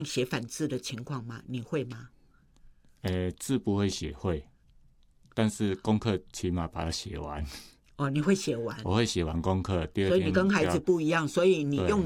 写反字的情况吗？你会吗？ 字不会写会，但是功课起码把它写完。 哦，你会写完， 我会写完功课，第二天所以你跟孩子不一样，所以你用